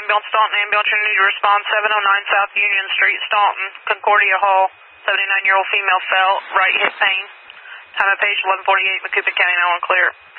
Ambulance, Staunton Ambulance. You need to respond 709 South Union Street, Staunton, Concordia Hall. 79-year-old female fell, right hip pain. Time of page 1148, Macoupin County, now on clear.